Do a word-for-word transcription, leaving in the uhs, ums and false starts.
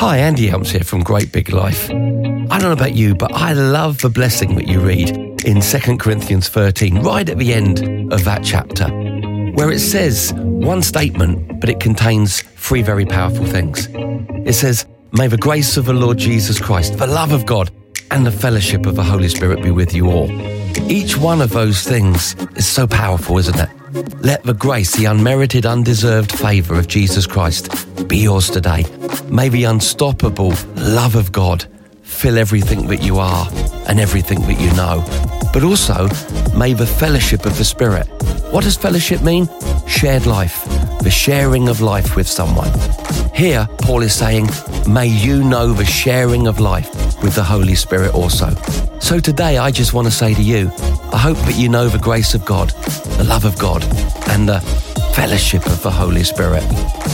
Hi, Andy Helms here from Great Big Life. I don't know about you, but I love the blessing that you read in Second Corinthians thirteen, right at the end of that chapter, where it says one statement, but it contains three very powerful things. It says, "May the grace of the Lord Jesus Christ, the love of God, and the fellowship of the Holy Spirit be with you all." Each one of those things is so powerful, isn't it? Let the grace, the unmerited, undeserved favour of Jesus Christ be yours today. May the unstoppable love of God fill everything that you are and everything that you know. But also, may the fellowship of the Spirit. What does fellowship mean? Shared life, the sharing of life with someone. Here, Paul is saying, may you know the sharing of life with the Holy Spirit also. So today, I just want to say to you, I hope that you know the grace of God, the love of God, and the fellowship of the Holy Spirit.